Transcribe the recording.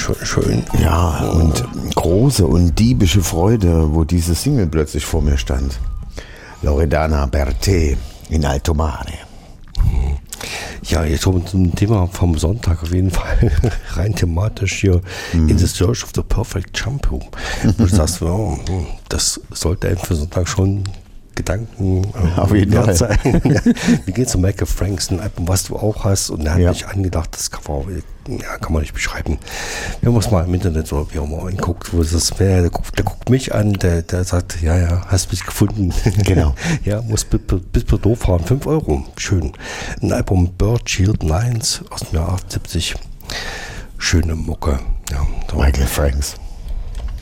schön. Ja, und große und diebische Freude, wo diese Single plötzlich vor mir stand. Loredana Bertè in Alto Mare. Ja, jetzt kommen wir zum Thema vom Sonntag auf jeden Fall rein thematisch hier in the Search of the Perfect Shampoo. Du sagst, ja, das sollte einem für Sonntag schon Gedanken auf jeden Fall sein. Wir gehen zu Michael Franks, ein Album, was du auch hast, und er hat mich angedacht, das Cover, kann man nicht beschreiben. Wir haben uns mal im Internet so, wie auch mal anguckt, wo ist das wäre, der guckt mich an, der sagt, ja, hast mich gefunden. Genau. Ja, muss bis Bordeaux fahren, 5 Euro, schön. Ein Album Bird Shield Lines aus dem Jahr 78. Schöne Mucke. Ja, Michael Franks.